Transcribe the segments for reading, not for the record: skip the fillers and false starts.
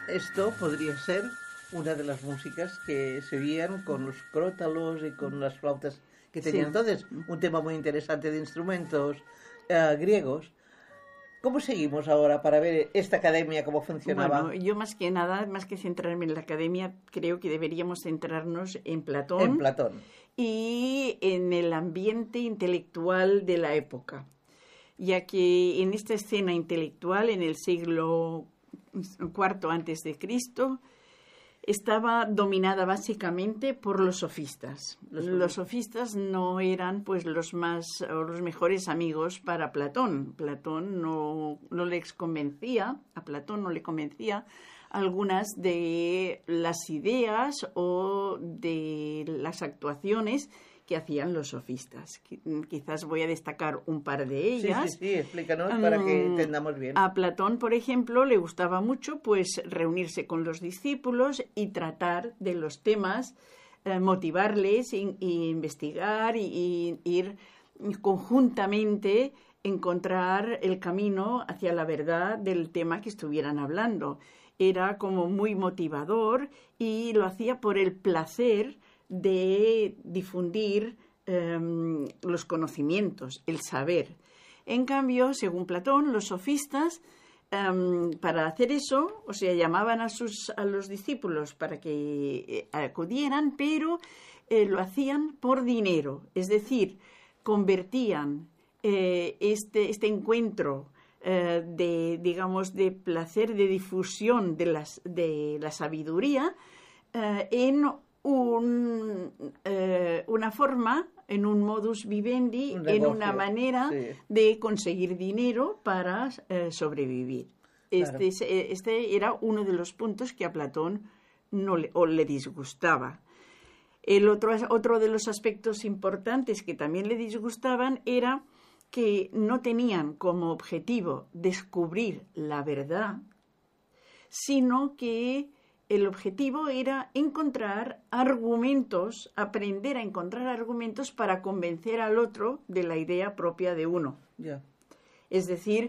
Esto podría ser una de las músicas que se oían con los crótalos y con las flautas que tenían. Sí. Entonces, un tema muy interesante de instrumentos griegos. ¿Cómo seguimos ahora para ver esta academia cómo funcionaba? Bueno, yo más que nada, más que centrarme en la academia, creo que deberíamos centrarnos en Platón. En Platón. Y en el ambiente intelectual de la época, ya que en esta escena intelectual, en el siglo IV antes de Cristo, estaba dominada básicamente por los sofistas. Los sofistas no eran pues los mejores amigos para Platón. Platón no les convencía, a Platón no le convencía algunas de las ideas o de las actuaciones que hacían los sofistas. Quizás voy a destacar un par de ellas. Sí, explícanos para que entendamos bien. A Platón, por ejemplo, le gustaba mucho pues reunirse con los discípulos y tratar de los temas, motivarles e investigar y ir conjuntamente encontrar el camino hacia la verdad del tema que estuvieran hablando. Era como muy motivador y lo hacía por el placer de difundir los conocimientos, el saber. En cambio, según Platón, los sofistas, para hacer eso, o sea, llamaban a los discípulos para que acudieran, pero lo hacían por dinero, es decir, convertían este encuentro de placer, de difusión de la sabiduría en una forma, en un modus vivendi, en una manera de conseguir dinero para sobrevivir. Claro. Este era uno de los puntos que a Platón le disgustaba. Otro de los aspectos importantes que también le disgustaban era que no tenían como objetivo descubrir la verdad, sino que el objetivo era encontrar argumentos, aprender a encontrar argumentos para convencer al otro de la idea propia de uno. Yeah. Es decir,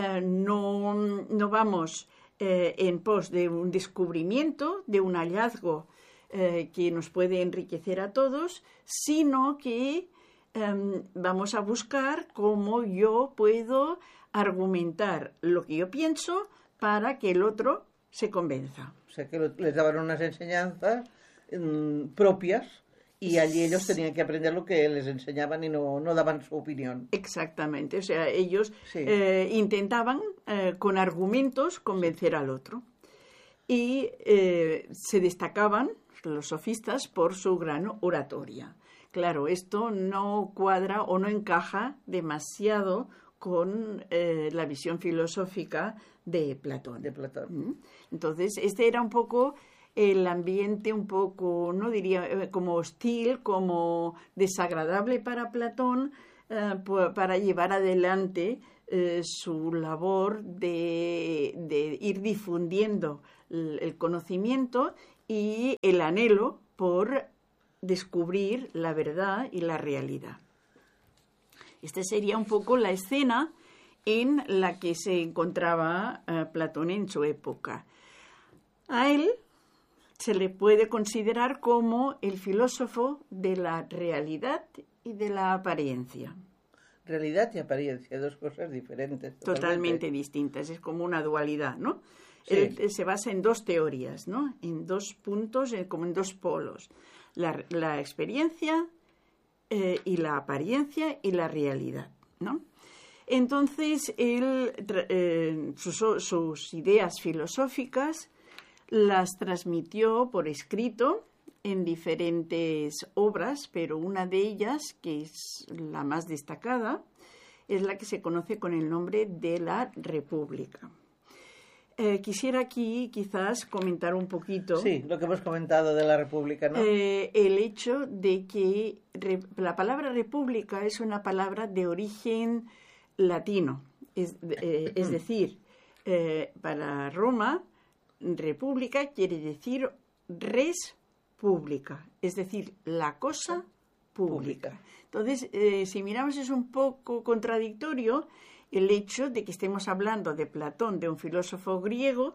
no vamos en pos de un descubrimiento, de un hallazgo que nos puede enriquecer a todos, sino que vamos a buscar cómo yo puedo argumentar lo que yo pienso para que el otro se convenza. O sea, que les daban unas enseñanzas propias y allí ellos tenían que aprender lo que les enseñaban y no daban su opinión. Exactamente, o sea, ellos intentaban con argumentos convencer al otro. Y se destacaban los sofistas por su gran oratoria. Claro, esto no cuadra o no encaja demasiado con la visión filosófica de Platón. Entonces, este era un poco el ambiente, un poco, no diría, como hostil, como desagradable para Platón, para llevar adelante su labor de ir difundiendo el conocimiento y el anhelo por descubrir la verdad y la realidad. Esta sería un poco la escena en la que se encontraba Platón en su época. A él se le puede considerar como el filósofo de la realidad y de la apariencia. Realidad y apariencia, dos cosas diferentes. Totalmente distintas, es como una dualidad, ¿no? Sí. Él se basa en dos teorías, ¿no? En dos puntos, como en dos polos. La experiencia y la apariencia y la realidad, ¿no? Entonces, él, sus ideas filosóficas las transmitió por escrito en diferentes obras, pero una de ellas, que es la más destacada, es la que se conoce con el nombre de la República. Quisiera aquí quizás comentar un poquito... Sí, lo que hemos comentado de la República, ¿no? El hecho de que la palabra república es una palabra de origen latino. Es decir, para Roma, república quiere decir res pública, es decir, la cosa pública. Entonces, si miramos, es un poco contradictorio el hecho de que estemos hablando de Platón, de un filósofo griego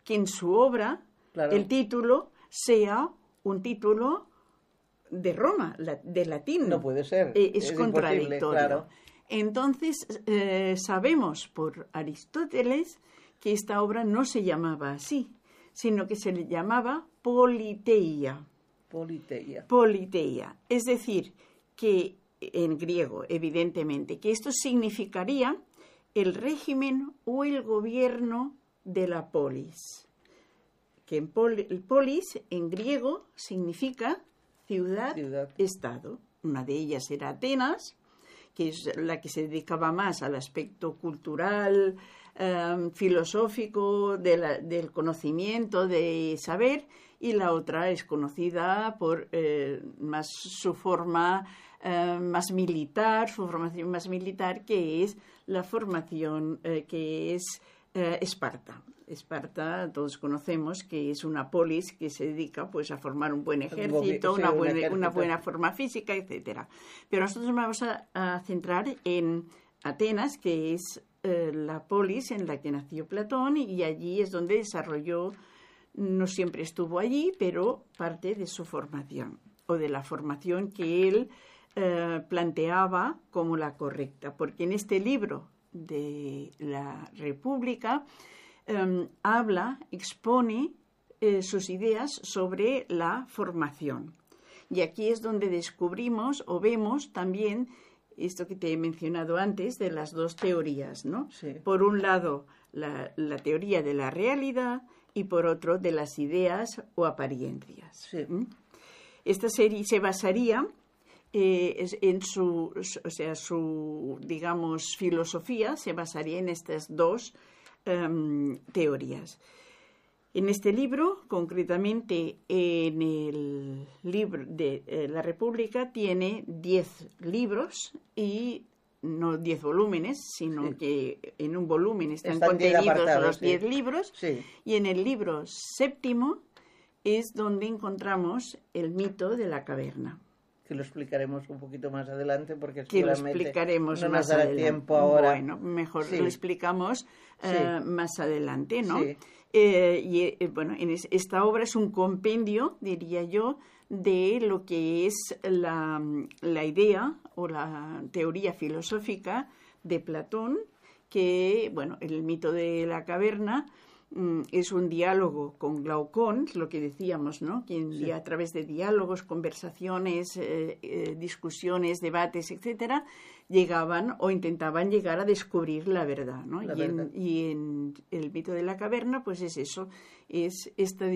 que en su obra el título sea un título de Roma, de latín. No puede ser. Es contradictorio. Claro. Entonces, sabemos por Aristóteles que esta obra no se llamaba así, sino que se le llamaba Politeia. Politeia. Es decir, que en griego, evidentemente, que esto significaría el régimen o el gobierno de la polis. Que en polis, en griego, significa ciudad, estado. Una de ellas era Atenas, que es la que se dedicaba más al aspecto cultural, filosófico, del conocimiento, de saber, y la otra es conocida por más su forma más militar, su formación más militar, que es la formación que es Esparta. Esparta, todos conocemos que es una polis que se dedica pues a formar un buen ejército, una buena forma física, etcétera. Pero nosotros nos vamos a centrar en Atenas, que es la polis en la que nació Platón, y allí es donde desarrolló, no siempre estuvo allí, pero parte de su formación, o de la formación que él planteaba como la correcta. Porque en este libro de la República expone sus ideas sobre la formación. Y aquí es donde descubrimos o vemos también esto que te he mencionado antes de las dos teorías, ¿no? Sí. Por un lado, la teoría de la realidad y por otro, de las ideas o apariencias. Sí. Esta serie se basaría en su digamos, filosofía, se basaría en estas dos teorías. En este libro, concretamente en el libro de la República, tiene 10 libros y no 10 volúmenes, sino que en un volumen están contenidos los 10 libros. Sí. Y en el libro séptimo es donde encontramos el mito de la caverna. Que lo explicaremos un poquito más adelante, porque que lo explicaremos no más nos dará adelante. Tiempo ahora. Bueno, mejor lo explicamos más adelante, ¿no? Sí. Bueno, esta obra es un compendio, diría yo, de lo que es la idea o la teoría filosófica de Platón, que, bueno, el mito de la caverna es un diálogo con Glaucón, lo que decíamos, ¿no? Que a través de diálogos, conversaciones, discusiones, debates, etcétera, llegaban o intentaban llegar a descubrir la verdad, ¿no? Y en el mito de la caverna, pues es eso, es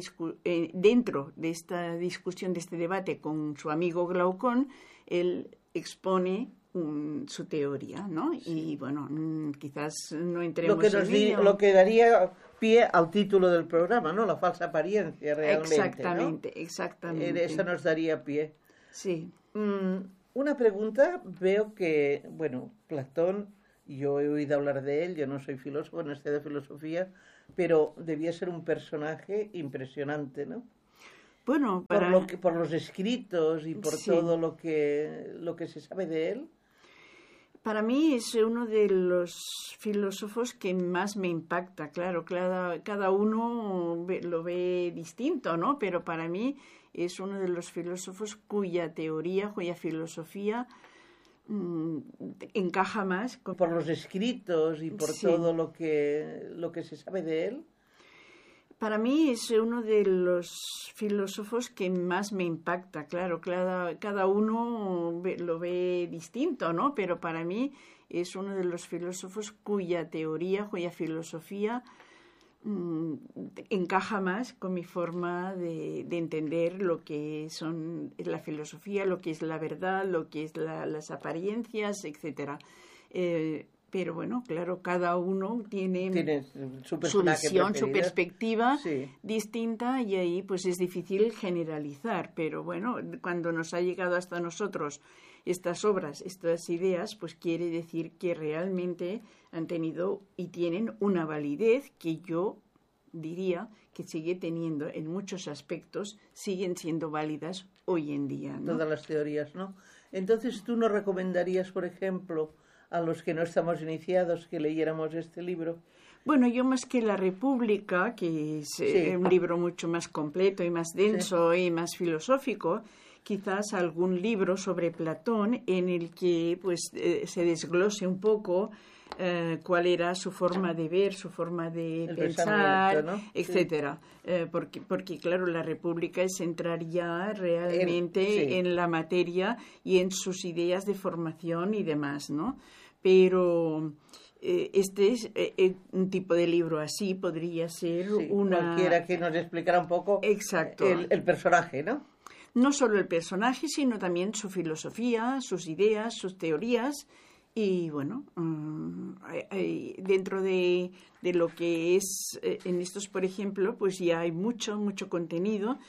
dentro de esta discusión, de este debate con su amigo Glaucón, él expone su teoría, ¿no? Sí. Y bueno, quizás no entremos en ello. Lo que daría pie al título del programa, ¿no? La falsa apariencia, realmente. Exactamente, ¿no? Exactamente. Eso nos daría pie. Sí. Una pregunta, veo que, bueno, Platón, yo he oído hablar de él, yo no soy filósofo, no sé de filosofía, pero debía ser un personaje impresionante, ¿no? Bueno, por los escritos y por todo lo que se sabe de él. Para mí es uno de los filósofos que más me impacta, claro, cada uno lo ve distinto, ¿no? Pero para mí es uno de los filósofos cuya teoría, cuya filosofía encaja más. Por los escritos y por todo lo que se sabe de él. Para mí es uno de los filósofos que más me impacta, claro, cada uno lo ve distinto, ¿no? Pero para mí es uno de los filósofos cuya teoría, cuya filosofía encaja más con mi forma de entender lo que son la filosofía, lo que es la verdad, lo que es las apariencias, etcétera. Pero bueno, claro, cada uno tiene su visión, su perspectiva distinta, y ahí pues es difícil generalizar. Pero bueno, cuando nos ha llegado hasta nosotros estas obras, estas ideas, pues quiere decir que realmente han tenido y tienen una validez que yo diría que sigue teniendo en muchos aspectos, siguen siendo válidas hoy en día, ¿no? Todas las teorías, ¿no? Entonces, ¿tú nos recomendarías, por ejemplo, a los que no estamos iniciados, que leyéramos este libro? Bueno, yo más que La República, que es un libro mucho más completo y más denso y más filosófico, quizás algún libro sobre Platón en el que pues se desglose un poco cuál era su forma de ver, su forma de pensar, ¿no? Etcétera. Porque, claro, La República es entrar ya realmente en la materia y en sus ideas de formación y demás, ¿no? Pero este es un tipo de libro así, podría ser cualquiera que nos explicara un poco el personaje, ¿no? No solo el personaje, sino también su filosofía, sus ideas, sus teorías. Y bueno, dentro de lo que es en estos, por ejemplo, pues ya hay mucho contenido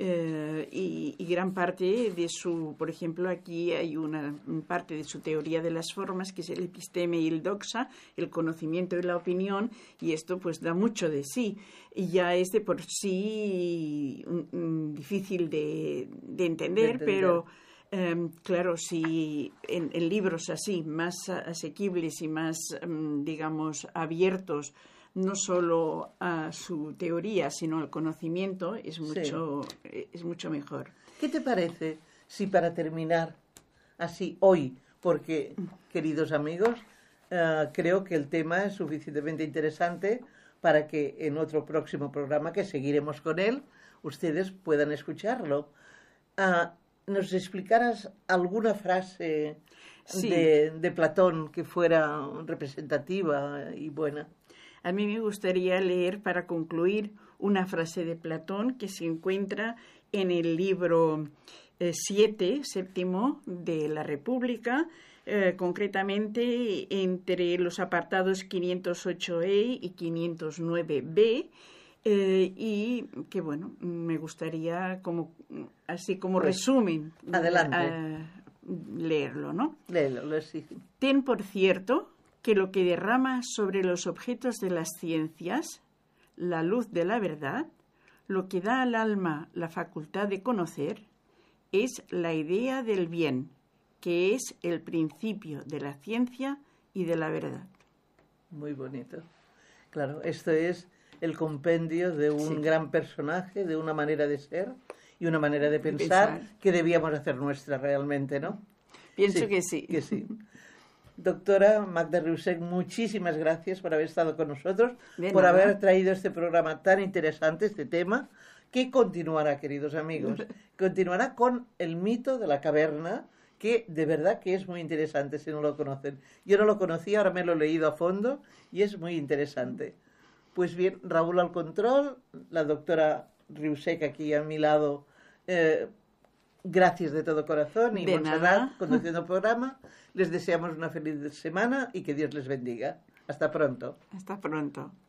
y gran parte de su, por ejemplo, aquí hay una parte de su teoría de las formas, que es el episteme y el doxa, el conocimiento y la opinión, y esto pues da mucho de sí. Y ya es de por sí difícil de entender, pero... claro, si en libros así, más asequibles y más, digamos, abiertos, no solo a su teoría, sino al conocimiento, es mucho mejor. ¿Qué te parece si para terminar así hoy, porque, queridos amigos, creo que el tema es suficientemente interesante para que en otro próximo programa, que seguiremos con él, ustedes puedan escucharlo? ¿Nos explicaras alguna frase de Platón que fuera representativa y buena? A mí me gustaría leer, para concluir, una frase de Platón que se encuentra en el libro séptimo de La República, concretamente entre los apartados 508e y 509b, y que bueno, me gustaría así como resumen leerlo, ¿no? Léelo, sí. Ten por cierto que lo que derrama sobre los objetos de las ciencias la luz de la verdad, lo que da al alma la facultad de conocer, es la idea del bien, que es el principio de la ciencia y de la verdad. Muy bonito. Claro, esto es el compendio de un gran personaje, de una manera de ser y una manera de pensar que debíamos hacer nuestra realmente, ¿no? Pienso que sí. Que sí. Doctora Magda Riusec, muchísimas gracias por haber estado con nosotros, por haber traído este programa tan interesante, este tema, que continuará, queridos amigos. Continuará con el mito de la caverna, que de verdad que es muy interesante si no lo conocen. Yo no lo conocía, ahora me lo he leído a fondo y es muy interesante. Pues bien, Raúl al control, la doctora Riusec aquí a mi lado, gracias de todo corazón, y Montserrat conduciendo el programa. Les deseamos una feliz semana y que Dios les bendiga. Hasta pronto. Hasta pronto.